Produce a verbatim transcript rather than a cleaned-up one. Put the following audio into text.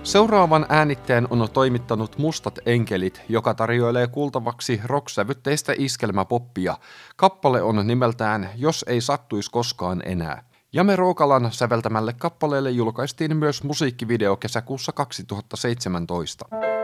Seuraavan äänitteen on toimittanut Mustat enkelit, joka tarjoilee kuultavaksi rocksävytteistä iskelmäpoppia. Kappale on nimeltään Jos ei sattuis koskaan enää. Jame Roukalan säveltämälle kappaleelle julkaistiin myös musiikkivideo kesäkuussa kaksituhattaseitsemäntoista.